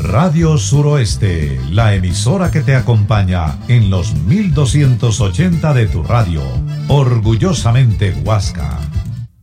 Radio Suroeste, la emisora que te acompaña en los 1280 de tu radio. Orgullosamente Huasca.